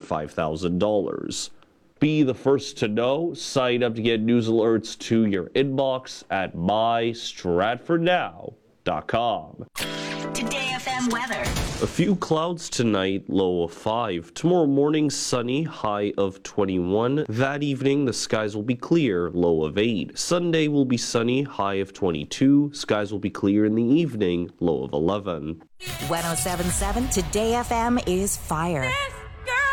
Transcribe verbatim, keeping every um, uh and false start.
five thousand dollars. Be the first to know. Sign up to get news alerts to your inbox at my stratford now dot com. Today F M weather. A few clouds tonight, low of five. Tomorrow morning, sunny, high of twenty-one. That evening, the skies will be clear, low of eight. Sunday will be sunny, high of twenty-two. Skies will be clear in the evening, low of eleven. one oh seven point seven Today F M is fire.